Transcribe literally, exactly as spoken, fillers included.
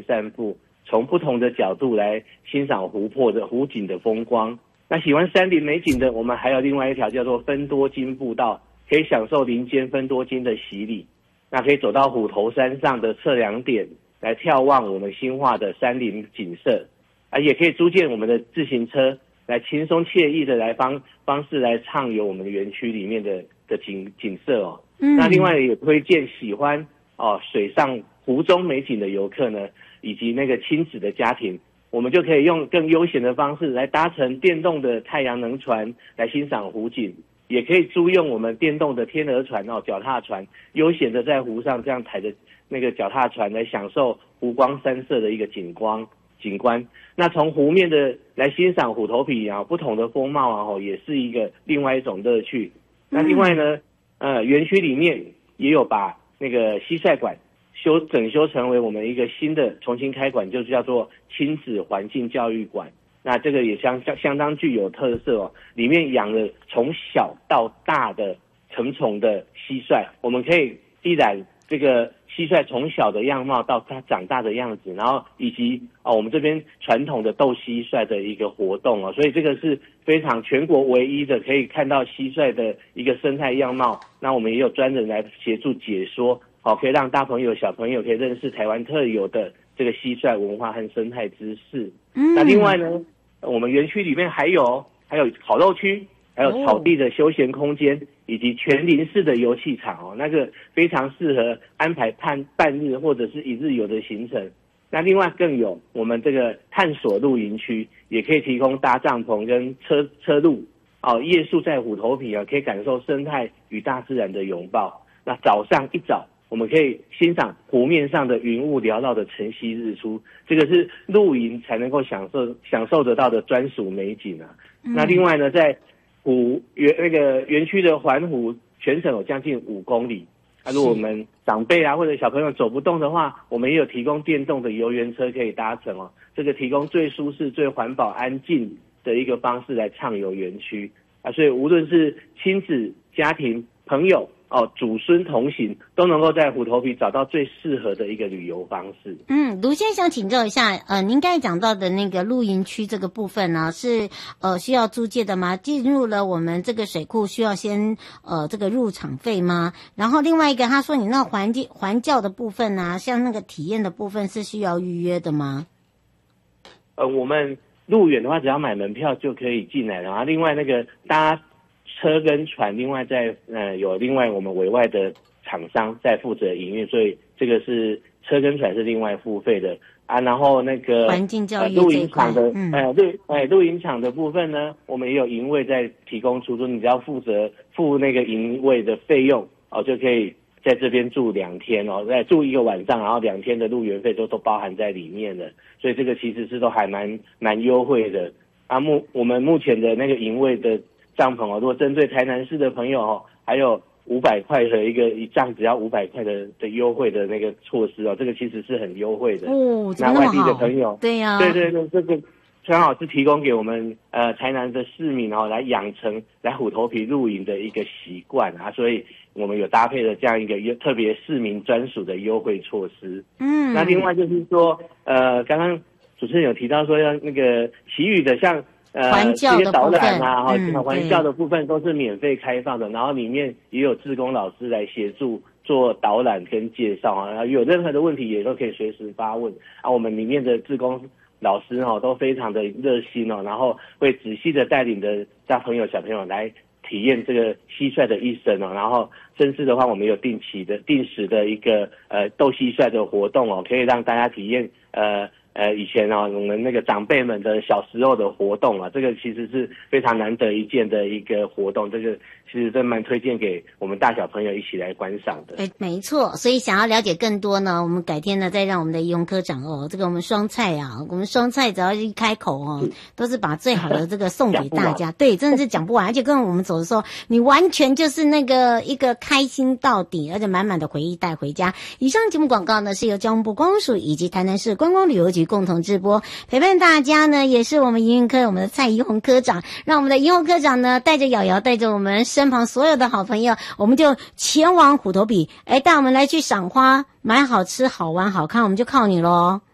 散步，从不同的角度来欣赏湖泊的湖景的风光。那喜欢山林美景的，我们还有另外一条叫做芬多精步道，可以享受林间芬多精的洗礼。那可以走到虎头山上的测量点，来眺望我们新化的山林景色，啊，也可以租借我们的自行车，来轻松惬意的来方方式来畅游我们的园区里面的的景景色哦。嗯，那另外也推荐喜欢哦水上湖中美景的游客呢，以及那个亲子的家庭，我们就可以用更悠闲的方式来搭乘电动的太阳能船来欣赏湖景。也可以租用我们电动的天鹅船哦，脚踏船，悠闲的在湖上这样抬着那个脚踏船来享受湖光山色的一个景光景观。那从湖面的来欣赏虎头埤啊不同的风貌啊，哦，也是一个另外一种乐趣。那另外呢，呃，园区里面也有把那个蟋蟀馆修整修成为我们一个新的重新开馆，就是叫做亲子环境教育馆。那这个也相相当具有特色哦，里面养了从小到大的成虫的蟋蟀，我们可以一览这个蟋蟀从小的样貌到它长大的样子，然后以及哦我们这边传统的斗蟋蟀的一个活动哦，所以这个是非常全国唯一的可以看到蟋蟀的一个生态样貌。那我们也有专人来协助解说，哦，可以让大朋友小朋友可以认识台湾特有的这个蟋蟀文化和生态知识。嗯，那另外呢，我们园区里面还有还有烤肉区，还有草地的休闲空间，以及全林式的游戏场哦，那个非常适合安排半半日或者是一日游的行程。那另外更有我们这个探索露营区，也可以提供搭帐篷跟车车路哦，夜宿在虎头埤啊，可以感受生态与大自然的拥抱。那早上一早，我们可以欣赏湖面上的云雾缭绕的晨曦日出，这个是露营才能够享受享受得到的专属美景啊。嗯、那另外呢，在湖园那个园区的环湖全程有将近五公里。啊，如果我们长辈啊或者小朋友走不动的话，我们也有提供电动的游园车可以搭乘哦。这个提供最舒适、最环保、安静的一个方式来畅游园区啊。所以无论是亲子、家庭、朋友。哦，祖孙同行都能够在虎头埤找到最适合的一个旅游方式。 嗯，卢先生想请教一下，呃，您刚才讲到的那个露营区这个部分呢，是呃需要租借的吗？进入了我们这个水库需要先呃这个入场费吗？然后另外一个，他说你那环境环教的部分啊，像那个体验的部分是需要预约的吗？ 呃，我们入园的话，只要买门票就可以进来，然后另外那个搭车跟船，另外在呃有另外我们委外的厂商在负责营运，所以这个是车跟船是另外付费的啊。然后那个环境教育露营场的， 嗯、 呃露哎露营场的部分呢，我们也有营位在提供出租，你只要负责付那个营位的费用哦，就可以在这边住两天哦，再住一个晚上，然后两天的入园费都都包含在里面了，所以这个其实是都还蛮蛮优惠的啊。目我们目前的那个营位的帐篷哦，如果针对台南市的朋友哦，还有五百块的一个一帐只要五百块的的优惠的那个措施哦，这个其实是很优惠的哦。 那外地的朋友， 对呀、啊， 对对对，这个刚好是提供给我们呃台南的市民哦，来养成来虎头埤露营的一个习惯啊，所以我们有搭配了这样一个特别市民专属的优惠措施。嗯，那另外就是说，呃，刚刚主持人有提到说要那个其余的像。呃，这些导览啊，哈、嗯，环教的部分都是免费开放的，然后里面也有志工老师来协助做导览跟介绍啊，有任何的问题也都可以随时发问啊。我们里面的志工老师哦都非常的热心哦，然后会仔细的带领的大朋友小朋友来体验这个蟋蟀的一生哦，然后甚至的话，我们有定期的、定时的一个呃斗蟋蟀的活动哦，可以让大家体验呃。呃，以前啊，我们那个长辈们的小时候的活动啊，这个其实是非常难得一见的一个活动，这个其实真蛮推荐给我们大小朋友一起来观赏的。 哎，没错，所以想要了解更多呢，我们改天呢再让我们的宜弘科长哦，这个我们双菜啊，我们双菜只要一开口哦，嗯、都是把最好的这个送给大家，对，真的是讲不完，而且跟我们走的时候，你完全就是那个一个开心到底，而且满满的回忆带回家。以上节目广告呢是由交通部观光署以及台南市观光旅游局共同直播，陪伴大家呢也是我们宜弘科我们的蔡宜弘科长，让我们的宜弘科长呢带着瑶瑶，带着我们身旁所有的好朋友，我们就前往虎头埤，哎，带我们来去赏花，买好吃好玩好看，我们就靠你咯。